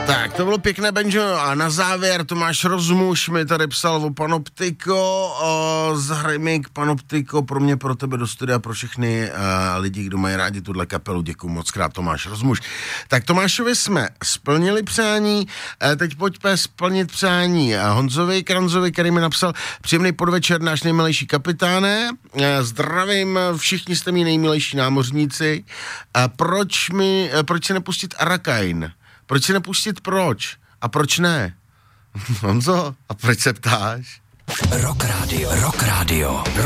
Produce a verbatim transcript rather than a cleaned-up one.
Tak, to bylo pěkné, Benjo. A na závěr Tomáš Rozmuš mi tady psal o Panoptiko, zahraj mi k Panoptiko pro mě, pro tebe do studia, pro všechny uh, lidi, kdo mají rádi tuhle kapelu. Děkuju moc krát, Tomáš Rozmuš. Tak Tomášovi jsme splnili přání, uh, teď pojďme splnit přání Honzovi Kranzovi, který mi napsal: příjemný podvečer, náš nejmilejší kapitáne, uh, zdravím, všichni jste mý nejmilejší námořníci. Uh, proč mi, uh, proč si nepustit Arakain? Proč si nepustit proč? A proč ne? Honzo, a proč se ptáš? Rock Radio, Rock Radio.